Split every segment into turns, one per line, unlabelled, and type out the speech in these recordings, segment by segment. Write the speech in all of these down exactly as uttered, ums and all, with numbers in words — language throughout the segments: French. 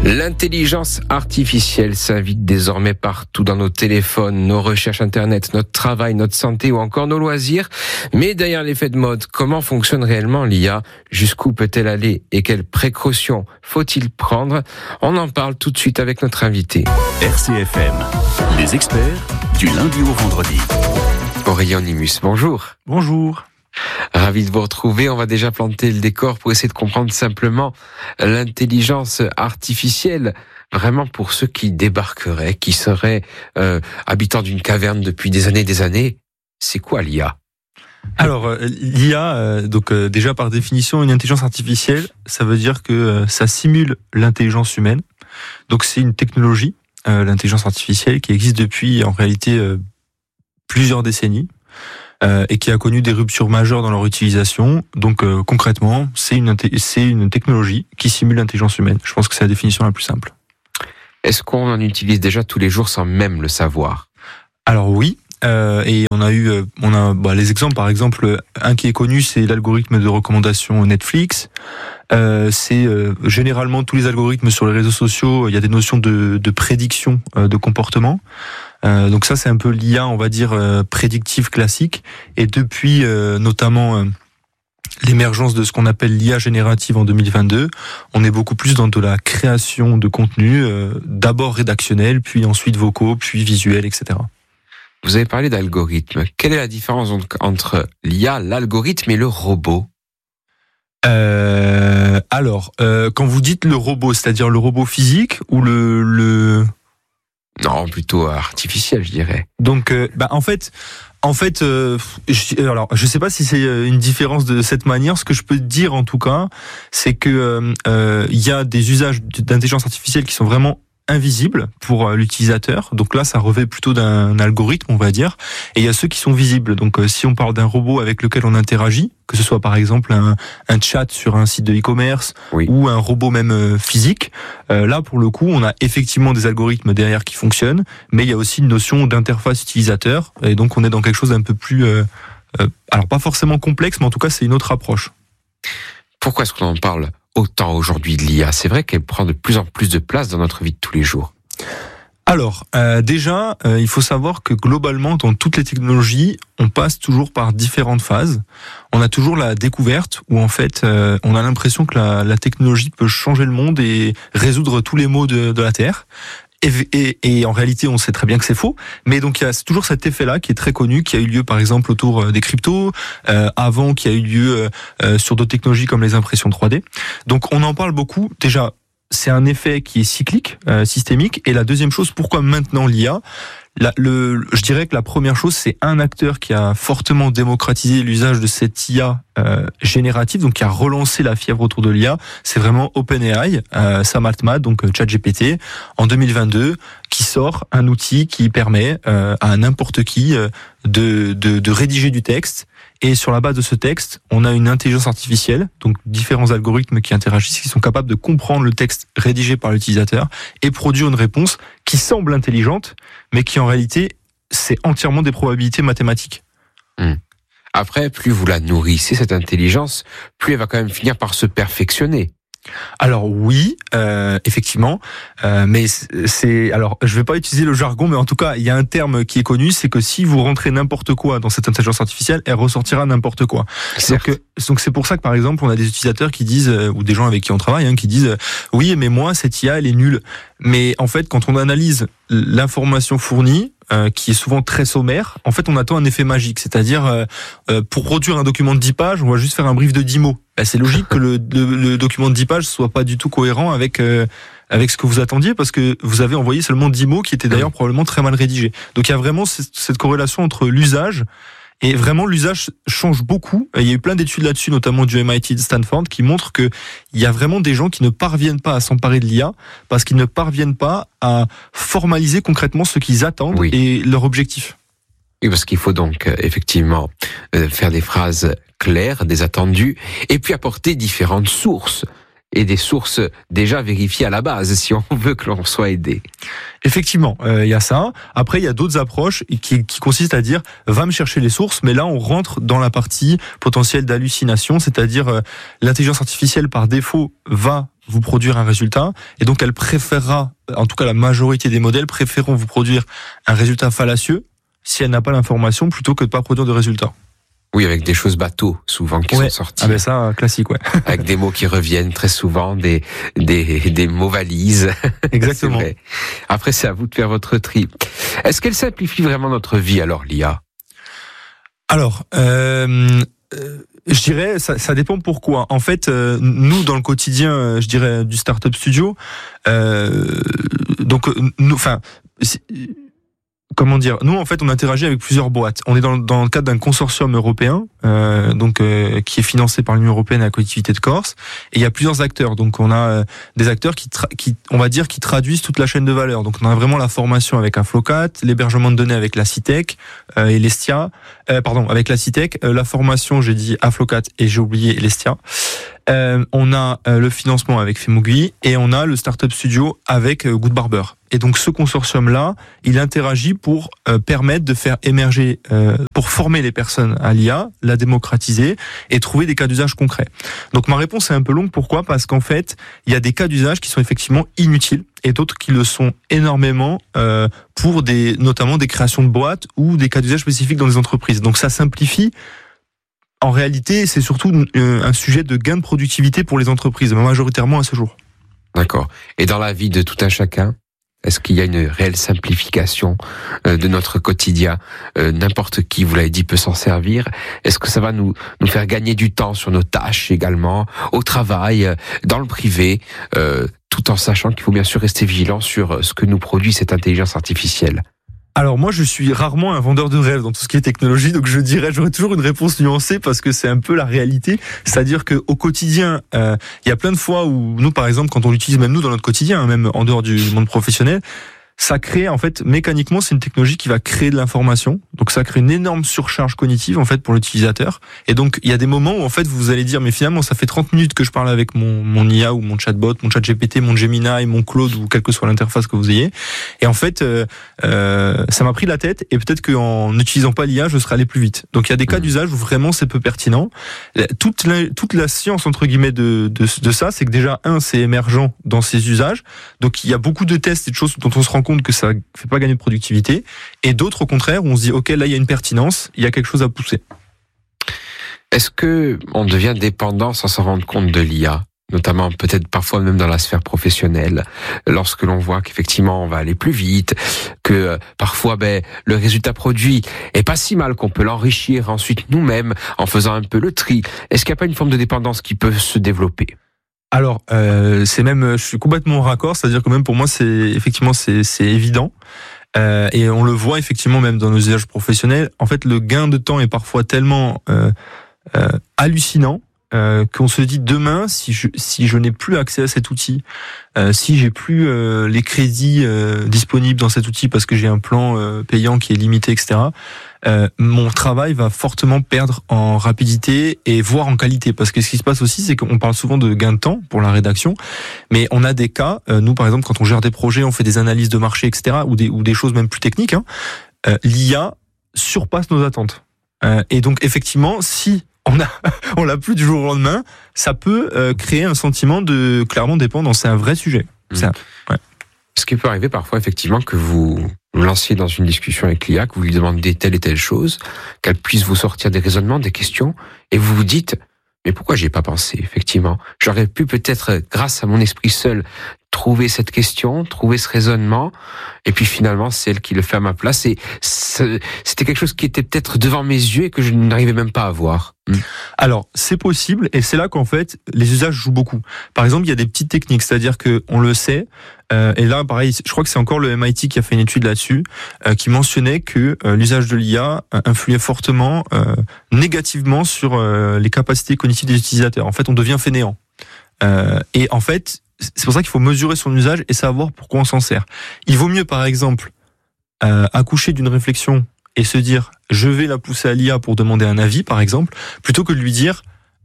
L'intelligence artificielle s'invite désormais partout dans nos téléphones, nos recherches internet, notre travail, notre santé ou encore nos loisirs. Mais derrière l'effet de mode, comment fonctionne réellement l'I A? Jusqu'où peut-elle aller? Et quelles précautions faut-il prendre? On en parle tout de suite avec notre invité.
R C F M, les experts du lundi au vendredi.
Aurélien Nimus, bonjour.
Bonjour.
Ravi de vous retrouver. On va déjà planter le décor pour essayer de comprendre simplement l'intelligence artificielle, vraiment pour ceux qui débarqueraient, qui seraient euh, habitants d'une caverne depuis des années et des années. C'est quoi l'I A?
Alors, euh, l'I A, euh, donc euh, déjà par définition, une intelligence artificielle, ça veut dire que euh, ça simule l'intelligence humaine. Donc c'est une technologie, euh, l'intelligence artificielle, qui existe depuis en réalité euh, plusieurs décennies. Euh, et qui a connu des ruptures majeures dans leur utilisation. Donc euh, concrètement, c'est une, c'est une technologie qui simule l'intelligence humaine. Je pense que c'est la définition la plus simple.
Est-ce qu'on en utilise déjà tous les jours sans même le savoir?
Alors oui, euh, et on a eu euh, on a bah, les exemples. Par exemple, un qui est connu, c'est l'algorithme de recommandation Netflix. Euh, c'est euh, généralement tous les algorithmes sur les réseaux sociaux. Il y a des notions de, de prédiction euh, de comportement. Euh, donc ça, c'est un peu l'I A, on va dire, euh, prédictive classique. Et depuis euh, notamment euh, l'émergence de ce qu'on appelle l'I A générative en deux mille vingt-deux, on est beaucoup plus dans de la création de contenu, euh, d'abord rédactionnel, puis ensuite vocaux, puis visuels, et cetera.
Vous avez parlé d'algorithme. Quelle est la différence entre l'I A, l'algorithme et le robot?
euh, Alors, euh, quand vous dites le robot, c'est-à-dire le robot physique ou le... le...
Non, plutôt artificiel, je dirais.
Donc, euh, bah, en fait, en fait, euh, je, alors, je sais pas si c'est une différence de cette manière. Ce que je peux dire, en tout cas, c'est que euh, euh, y a des usages d'intelligence artificielle qui sont vraiment invisibles pour l'utilisateur. Donc là, ça revêt plutôt d'un algorithme, on va dire. Et il y a ceux qui sont visibles. Donc, euh, si on parle d'un robot avec lequel on interagit, que ce soit par exemple un, un chat sur un site de e-commerce, oui, ou un robot même euh, physique, euh, là, pour le coup, on a effectivement des algorithmes derrière qui fonctionnent, mais il y a aussi une notion d'interface utilisateur. Et donc, on est dans quelque chose d'un peu plus... Euh, euh, alors, pas forcément complexe, mais en tout cas, c'est une autre approche.
Pourquoi est-ce qu'on en parle autant aujourd'hui de l'I A? C'est vrai qu'elle prend de plus en plus de place dans notre vie de tous les jours.
Alors, euh, déjà, euh, il faut savoir que globalement, dans toutes les technologies, on passe toujours par différentes phases. On a toujours la découverte où, en fait, euh, on a l'impression que la, la technologie peut changer le monde et résoudre tous les maux de, de la Terre. Et, et, et en réalité, on sait très bien que c'est faux. Mais donc, il y a toujours cet effet-là qui est très connu, qui a eu lieu, par exemple, autour des cryptos, euh, avant, qui a eu lieu euh, sur d'autres technologies comme les impressions trois D. Donc, on en parle beaucoup. Déjà, c'est un effet qui est cyclique, euh, systémique. Et la deuxième chose, pourquoi maintenant l'I A? La, le, je dirais que la première chose, c'est un acteur qui a fortement démocratisé l'usage de cette I A euh, générative, donc qui a relancé la fièvre autour de l'I A. C'est vraiment OpenAI, euh, Sam Altman, donc ChatGPT, en deux mille vingt-deux, qui sort un outil qui permet euh, à n'importe qui euh, de, de, de rédiger du texte. Et sur la base de ce texte, on a une intelligence artificielle, donc différents algorithmes qui interagissent, qui sont capables de comprendre le texte rédigé par l'utilisateur et produire une réponse qui semble intelligente, mais qui en réalité, c'est entièrement des probabilités mathématiques.
Mmh. Après, plus vous la nourrissez, cette intelligence, plus elle va quand même finir par se perfectionner.
Alors oui, euh, effectivement, euh, mais c'est alors je vais pas utiliser le jargon, mais en tout cas il y a un terme qui est connu, c'est que si vous rentrez n'importe quoi dans cette intelligence artificielle, elle ressortira n'importe quoi. Donc, donc c'est pour ça que par exemple on a des utilisateurs qui disent euh, ou des gens avec qui on travaille hein, qui disent euh, oui mais moi cette I A elle est nulle. Mais en fait quand on analyse l'information fournie, Euh, qui est souvent très sommaire, en fait on attend un effet magique, c'est-à-dire euh, euh, pour produire un document de dix pages, on va juste faire un brief de dix mots. Ben, c'est logique que le, le, le document de dix pages soit pas du tout cohérent avec euh, avec ce que vous attendiez, parce que vous avez envoyé seulement dix mots qui étaient d'ailleurs probablement très mal rédigés. Donc il y a vraiment cette, cette corrélation entre l'usage. Et vraiment, l'usage change beaucoup. Il y a eu plein d'études là-dessus, notamment du M I T de Stanford, qui montrent que il y a vraiment des gens qui ne parviennent pas à s'emparer de l'I A parce qu'ils ne parviennent pas à formaliser concrètement ce qu'ils attendent, oui, et leur objectif.
Oui, parce qu'il faut donc euh, effectivement euh, faire des phrases claires, des attendus, et puis apporter différentes sources. et des sources déjà vérifiées à la base, si on veut que l'on soit aidé.
Effectivement, il euh, y a ça. Après, il y a d'autres approches qui, qui consistent à dire va me chercher les sources, mais là on rentre dans la partie potentielle d'hallucination, c'est-à-dire euh, l'intelligence artificielle par défaut va vous produire un résultat, et donc elle préférera, en tout cas la majorité des modèles préféreront vous produire un résultat fallacieux si elle n'a pas l'information plutôt que de pas produire de résultat.
Oui, avec des choses bateaux, souvent, qui
ouais.
sont sorties.
Ah ben ça, classique, ouais.
Avec des mots qui reviennent très souvent, des, des, des mots valises.
Exactement.
C'est vrai. Après, c'est à vous de faire votre tri. Est-ce qu'elle simplifie vraiment notre vie, alors, l'I A?
Alors, euh, euh, je dirais, ça, ça dépend pourquoi. En fait, euh, nous, dans le quotidien, je dirais, du Startup Studio, euh, donc, nous, enfin, comment dire, nous en fait on interagit avec plusieurs boîtes. On est dans, dans le cadre d'un consortium européen, euh, donc euh, qui est financé par l'Union européenne et la collectivité de Corse. Et il y a plusieurs acteurs. Donc on a euh, des acteurs qui, tra- qui, on va dire, qui traduisent toute la chaîne de valeur. Donc on a vraiment la formation avec Aflocat, l'hébergement de données avec la Citec euh, et l'Estia. Euh, pardon, avec la Citec, euh, la formation, j'ai dit Aflocat et j'ai oublié l'Estia. Euh, on a euh, le financement avec Femugui et on a le Startup Studio avec euh, Good Barber. Et donc ce consortium-là, il interagit pour euh, permettre de faire émerger, euh, pour former les personnes à l'I A, la démocratiser et trouver des cas d'usage concrets. Donc ma réponse est un peu longue. Pourquoi ? Parce qu'en fait, il y a des cas d'usage qui sont effectivement inutiles et d'autres qui le sont énormément euh, pour des, notamment des créations de boîtes ou des cas d'usage spécifiques dans des entreprises. Donc ça simplifie. En réalité, c'est surtout un sujet de gain de productivité pour les entreprises, majoritairement à ce jour.
D'accord. Et dans la vie de tout un chacun, est-ce qu'il y a une réelle simplification de notre quotidien ? euh, N'importe qui, vous l'avez dit, peut s'en servir. Est-ce que ça va nous, nous faire gagner du temps sur nos tâches également, au travail, dans le privé, euh, tout en sachant qu'il faut bien sûr rester vigilant sur ce que nous produit cette intelligence artificielle ?
Alors moi je suis rarement un vendeur de rêve dans tout ce qui est technologie, donc je dirais j'aurais toujours une réponse nuancée parce que c'est un peu la réalité, c'est-à-dire que au quotidien il euh, y a plein de fois où nous par exemple quand on l'utilise même nous dans notre quotidien, hein, même en dehors du monde professionnel, ça crée en fait mécaniquement c'est une technologie qui va créer de l'information, donc ça crée une énorme surcharge cognitive en fait pour l'utilisateur, et donc il y a des moments où en fait vous allez dire mais finalement ça fait trente minutes que je parle avec mon, mon I A ou mon chatbot, mon chat G P T, mon Gemini, mon Claude ou quelle que soit l'interface que vous ayez, et en fait euh, euh, ça m'a pris la tête et peut-être qu'en n'utilisant pas l'I A je serais allé plus vite. Donc il y a des cas d'usage où vraiment c'est peu pertinent. Toute la, toute la science entre guillemets de, de, de ça, c'est que déjà un c'est émergent dans ses usages, donc il y a beaucoup de tests et de choses dont on se rend compte que ça fait pas gagner de productivité, et d'autres au contraire où on se dit ok là il y a une pertinence, il y a quelque chose à pousser.
Est-ce que on devient dépendant sans s'en rendre compte de l'I A, notamment peut-être parfois même dans la sphère professionnelle, lorsque l'on voit qu'effectivement on va aller plus vite, que euh, parfois ben le résultat produit est pas si mal qu'on peut l'enrichir ensuite nous-mêmes en faisant un peu le tri. Est-ce qu'il n'y a pas une forme de dépendance qui peut se développer ?
Alors, euh, c'est même, je suis complètement raccord, c'est-à-dire que même pour moi, c'est effectivement c'est, c'est évident, euh, et on le voit effectivement même dans nos usages professionnels. En fait, le gain de temps est parfois tellement euh, euh, hallucinant euh, qu'on se dit demain, si je si je n'ai plus accès à cet outil, euh, si j'ai plus euh, les crédits euh, disponibles dans cet outil parce que j'ai un plan euh, payant qui est limité, et cetera. Euh, mon travail va fortement perdre en rapidité et voire en qualité, parce que ce qui se passe aussi c'est qu'on parle souvent de gain de temps pour la rédaction, mais on a des cas, euh, nous par exemple quand on gère des projets, on fait des analyses de marché, et cetera, ou des, ou des choses même plus techniques, hein, euh, l'I A surpasse nos attentes, euh, et donc effectivement si on a on l'a plus du jour au lendemain, ça peut euh, créer un sentiment de clairement dépendance. C'est un vrai sujet.
Mmh.
C'est un, ouais.
Ce qui peut arriver parfois effectivement que vous vous lanciez dans une discussion avec l'I A, que vous lui demandez telle et telle chose, qu'elle puisse vous sortir des raisonnements, des questions, et vous vous dites mais pourquoi j'y ai pas pensé, effectivement. J'aurais pu peut-être, grâce à mon esprit seul, trouver cette question, trouver ce raisonnement, et puis finalement, c'est elle qui le fait à ma place, et c'était quelque chose qui était peut-être devant mes yeux et que je n'arrivais même pas à voir. Mmh.
Alors, c'est possible, et c'est là qu'en fait, les usages jouent beaucoup. Par exemple, il y a des petites techniques, c'est-à-dire que on le sait, euh, et là, pareil, je crois que c'est encore le M I T qui a fait une étude là-dessus, euh, qui mentionnait que euh, l'usage de l'I A influait fortement, euh, négativement sur euh, les capacités cognitives des utilisateurs. En fait, on devient fainéant. Euh, et en fait, c'est pour ça qu'il faut mesurer son usage et savoir pourquoi on s'en sert. Il vaut mieux, par exemple, euh, accoucher d'une réflexion et se dire je vais la pousser à l'I A pour demander un avis, par exemple, plutôt que de lui dire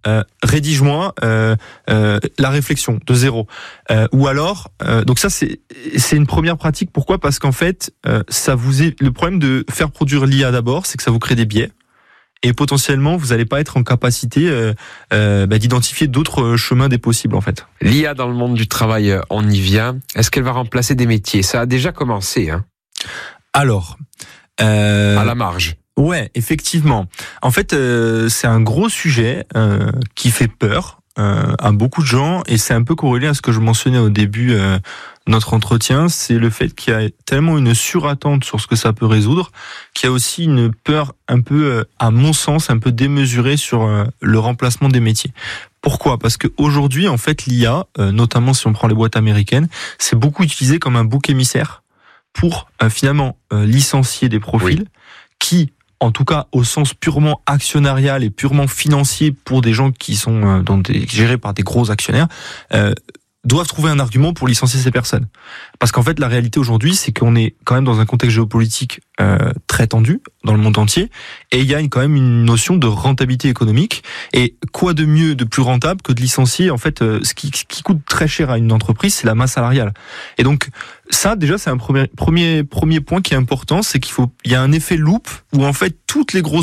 euh, rédige-moi euh, euh, la réflexion de zéro. Euh, ou alors, euh, donc ça c'est c'est une première pratique. Pourquoi ? Parce qu'en fait, euh, ça vous est le problème de faire produire l'I A d'abord, c'est que ça vous crée des biais. Et potentiellement, vous n'allez pas être en capacité euh, euh, bah, d'identifier d'autres chemins des possibles, en fait.
L'I A dans le monde du travail, on y vient. Est-ce qu'elle va remplacer des métiers ? Ça a déjà commencé, hein.
Alors, euh,
à la marge.
Ouais, effectivement. En fait, euh, c'est un gros sujet euh, qui fait peur euh, à beaucoup de gens, et c'est un peu corrélé à ce que je mentionnais au début euh, de notre entretien. C'est le fait qu'il y a tellement une surattente sur ce que ça peut résoudre, qu'il y a aussi une peur un peu, euh, à mon sens, un peu démesurée sur euh, le remplacement des métiers. Pourquoi ? Parce qu'aujourd'hui, en fait, l'I A, euh, notamment si on prend les boîtes américaines, c'est beaucoup utilisé comme un bouc émissaire pour euh, finalement euh, licencier des profils oui. qui, en tout cas au sens purement actionnarial et purement financier pour des gens qui sont euh, dans des, gérés par des gros actionnaires, euh, doivent trouver un argument pour licencier ces personnes. Parce qu'en fait, la réalité aujourd'hui, c'est qu'on est quand même dans un contexte géopolitique euh, très tendu dans le monde entier, et il y a une, quand même une notion de rentabilité économique. Et quoi de mieux, de plus rentable que de licencier ? En fait, euh, ce qui, ce qui coûte très cher à une entreprise, c'est la masse salariale. Et donc, ça, déjà, c'est un premier, premier, premier point qui est important, c'est qu'il faut, il y a un effet loupe où en fait toutes les grosses